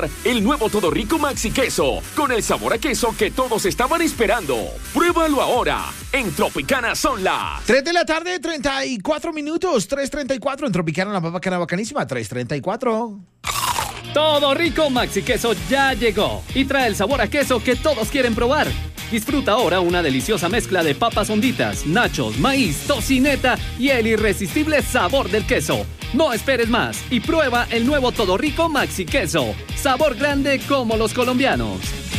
El nuevo Todo Rico Maxi Queso, con el sabor a queso que todos estaban esperando. Pruébalo ahora. En Tropicana son las 3 de la tarde, 34 minutos. 3:34 en Tropicana, la bacana bacanísima. 3:34. Todo Rico Maxi Queso ya llegó y trae el sabor a queso que todos quieren probar. Disfruta ahora una deliciosa mezcla de papas honditas, nachos, maíz, tocineta y el irresistible sabor del queso. No esperes más y prueba el nuevo Todo Rico Maxi Queso. Sabor grande como los colombianos.